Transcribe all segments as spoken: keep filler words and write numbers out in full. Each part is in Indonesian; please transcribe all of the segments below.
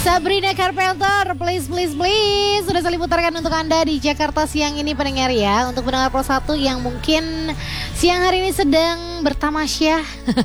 Sabrina Carpenter, please please please sudah saya putarkan untuk Anda di Jakarta siang ini pendengar ya. Untuk pendengar Pro satu yang mungkin siang hari ini sedang bertamasya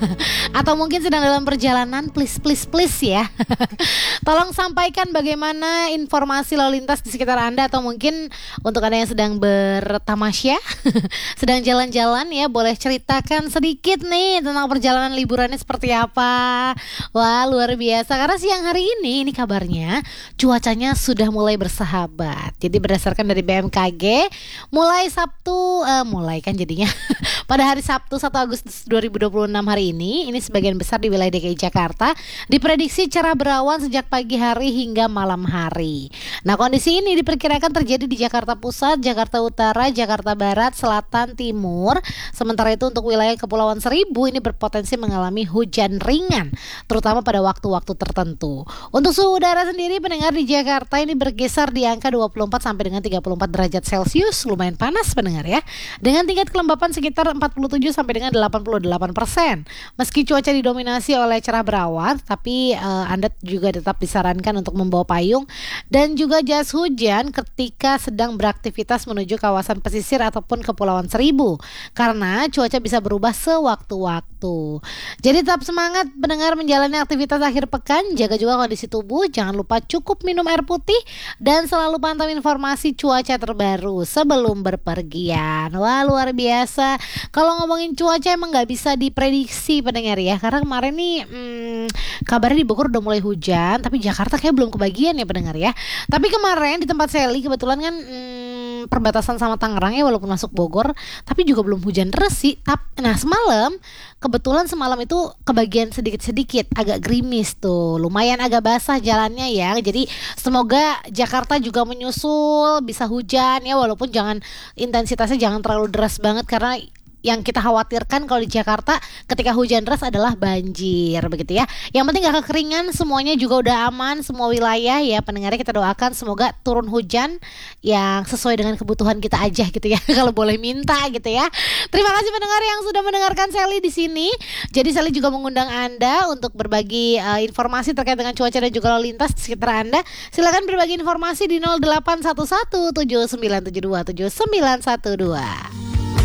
atau mungkin sedang dalam perjalanan, please please please ya. Tolong sampaikan bagaimana informasi lalu lintas di sekitar Anda, atau mungkin untuk Anda yang sedang bertamasya, sedang jalan-jalan ya, boleh ceritakan sedikit nih tentang perjalanan liburannya seperti apa. Wah, luar biasa karena siang hari ini ini kabarnya cuacanya sudah mulai bersahabat. Jadi berdasarkan dari B M K G, mulai Sabtu uh, mulai kan jadinya pada hari Sabtu satu Agustus dua ribu dua puluh enam hari ini, ini sebagian besar di wilayah D K I Jakarta diprediksi cerah berawan sejak pagi hari hingga malam hari. Nah, kondisi ini diperkirakan terjadi di Jakarta Pusat, Jakarta Utara, Jakarta Barat, Selatan, Timur. Sementara itu untuk wilayah Kepulauan Seribu ini berpotensi mengalami hujan ringan, terutama pada waktu-waktu tertentu. Untuk suhu udara sendiri pendengar di Jakarta ini bergeser di angka dua puluh empat sampai dengan tiga puluh empat derajat Celcius, lumayan panas pendengar ya. Dengan tingkat kelembapan sekitar empat puluh tujuh sampai dengan delapan puluh delapan persen. Meski cuaca didominasi oleh cerah berawan, tapi uh, Anda juga tetap disarankan untuk membawa payung dan juga jas hujan ketika sedang beraktivitas menuju kawasan pesisir ataupun Kepulauan Seribu, karena cuaca bisa berubah sewaktu-waktu. Jadi tetap semangat pendengar menjalani aktivitas akhir pekan, jaga juga kondisi tubuh, jangan lupa cukup minum air putih dan selalu pantau informasi cuaca terbaru sebelum berpergian. Wah, luar biasa. Kalau ngomongin cuaca emang nggak bisa diprediksi pendengar ya, karena kemarin nih hmm, kabarnya di Bogor udah mulai hujan, tapi Jakarta kayak belum kebagian ya pendengar ya. Tapi kemarin di tempat Sally kebetulan kan hmm, perbatasan sama Tangerang ya, walaupun masuk Bogor, tapi juga belum hujan deras sih. Nah, semalam kebetulan semalam itu kebagian sedikit-sedikit agak gerimis tuh, lumayan agak basah jalannya ya. Jadi semoga Jakarta juga menyusul bisa hujan ya, walaupun jangan intensitasnya jangan terlalu deras banget, karena yang kita khawatirkan kalau di Jakarta ketika hujan deras adalah banjir begitu ya. Yang penting gak kekeringan, semuanya juga udah aman semua wilayah ya pendengarnya. Kita doakan semoga turun hujan yang sesuai dengan kebutuhan kita aja gitu ya kalau boleh minta gitu ya. Terima kasih pendengar yang sudah mendengarkan Sally di sini. Jadi Sally juga mengundang Anda untuk berbagi uh, informasi terkait dengan cuaca dan juga lalu lintas di sekitar Anda. Silakan berbagi informasi di nol delapan satu satu tujuh sembilan tujuh dua tujuh sembilan satu dua.